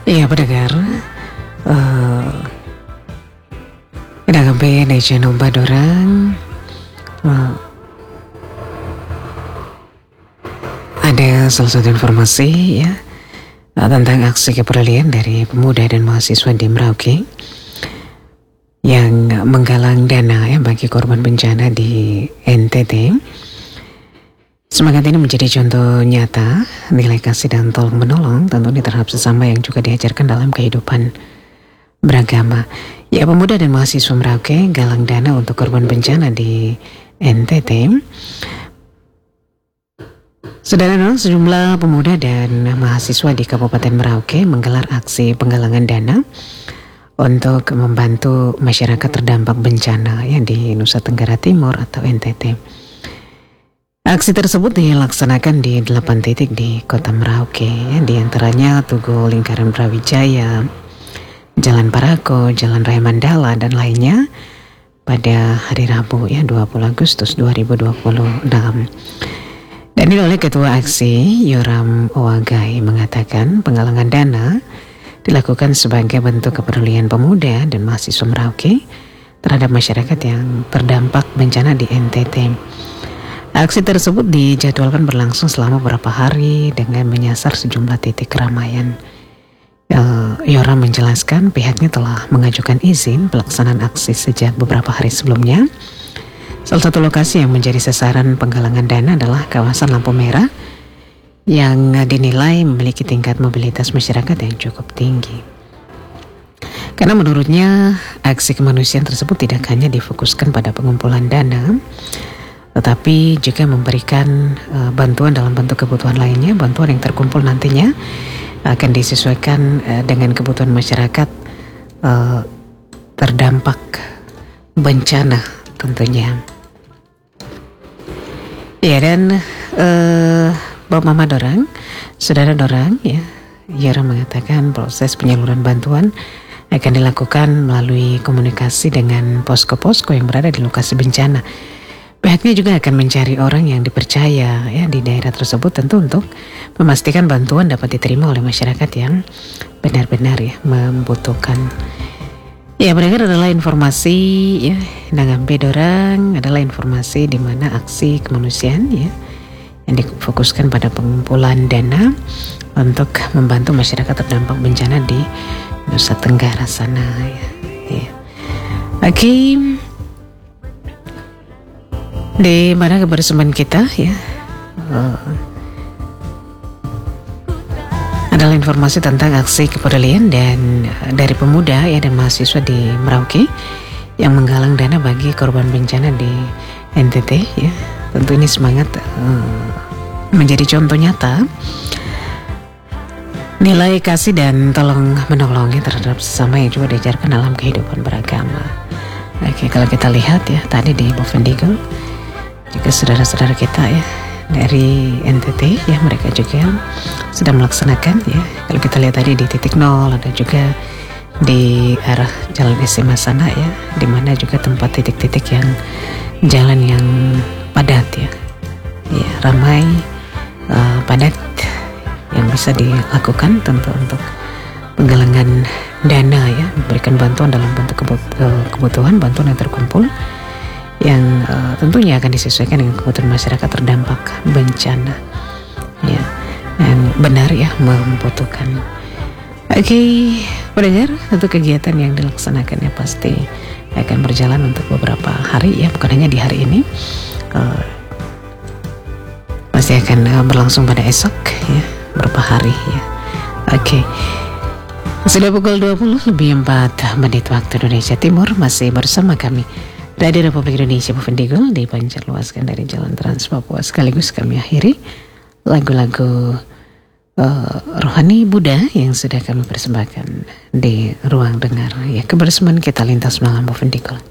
Iya pendengar, eh Nagambe Neja Nomba Dorang, eh, ada salah satu informasi ya tentang aksi kepedulian dari pemuda dan mahasiswa di Merauke yang menggalang dana ya bagi korban bencana di NTT. Semangat ini menjadi contoh nyata nilai kasih dan tolong menolong tentunya terhadap sesama yang juga diajarkan dalam kehidupan beragama. Ya, pemuda dan mahasiswa Merauke galang dana untuk korban bencana di NTT. Saudara, sejumlah pemuda dan mahasiswa di Kabupaten Merauke menggelar aksi penggalangan dana untuk membantu masyarakat terdampak bencana ya di Nusa Tenggara Timur atau NTT. Aksi tersebut dilaksanakan di 8 titik di Kota Merauke, ya, di antaranya Tugu Lingkaran Brawijaya, Jalan Parako, Jalan Raya Mandala, dan lainnya pada hari Rabu ya 20 Agustus 2026. Dan ini oleh Ketua Aksi Yoram Owagai mengatakan penggalangan dana dilakukan sebagai bentuk kepedulian pemuda dan mahasiswa Merauke terhadap masyarakat yang terdampak bencana di NTT. Aksi tersebut dijadwalkan berlangsung selama beberapa hari dengan menyasar sejumlah titik keramaian. Yoram menjelaskan pihaknya telah mengajukan izin pelaksanaan aksi sejak beberapa hari sebelumnya. Salah satu lokasi yang menjadi sasaran penggalangan dana adalah kawasan lampu merah yang dinilai memiliki tingkat mobilitas masyarakat yang cukup tinggi. Karena menurutnya aksi kemanusiaan tersebut tidak hanya difokuskan pada pengumpulan dana, tetapi juga memberikan bantuan dalam bentuk kebutuhan lainnya. Bantuan yang terkumpul nantinya akan disesuaikan dengan kebutuhan masyarakat terdampak bencana tentunya. Ya, dan Bapak Mama Dorang, Saudara Dorang ya, Yara mengatakan proses penyaluran bantuan akan dilakukan melalui komunikasi dengan posko-posko yang berada di lokasi bencana. Pihaknya juga akan mencari orang yang dipercaya ya di daerah tersebut, tentu untuk memastikan bantuan dapat diterima oleh masyarakat yang benar-benar ya membutuhkan. Ya, berikut adalah informasi ya Nagambe Dorang, adalah informasi di mana aksi kemanusiaan ya yang difokuskan pada pengumpulan dana untuk membantu masyarakat terdampak bencana di Nusa Tenggara sana ya. Oke. Di mana kebersamaan kita ya adalah informasi tentang aksi kepedulian dan dari pemuda ya dan mahasiswa di Merauke yang menggalang dana bagi korban bencana di NTT ya. Tentu ini semangat menjadi contoh nyata nilai kasih dan tolong menolongnya terhadap sesama yang juga diajarkan dalam kehidupan beragama. Oke, kalau kita lihat ya tadi di Bovendigul juga saudara-saudara kita ya dari NTT ya, mereka juga sedang melaksanakan ya. Kalau kita lihat tadi di titik 0 ada juga di arah Jalan SMA sana ya, di mana juga tempat titik-titik yang jalan yang padat ya, ramai padat yang bisa dilakukan tentu untuk penggalangan dana ya, memberikan bantuan dalam bentuk kebutuhan bantuan yang terkumpul yang tentunya akan disesuaikan dengan kebutuhan masyarakat terdampak bencana ya, yang benar ya membutuhkan. Oke, pendengar, untuk kegiatan yang dilaksanakannya pasti akan berjalan untuk beberapa hari ya, bukan hanya di hari ini, pasti akan berlangsung pada esok ya, beberapa hari ya. Oke, sudah pukul 20:04 waktu Indonesia Timur, masih bersama kami Radio Republik Indonesia Bovendigul di Banjarluaskan dari Jalan Trans Papua. Sekaligus kami akhiri lagu-lagu rohani Buddha yang sudah kami persembahkan di ruang dengar ya, kebersamaan kita lintas malam Bovendigul.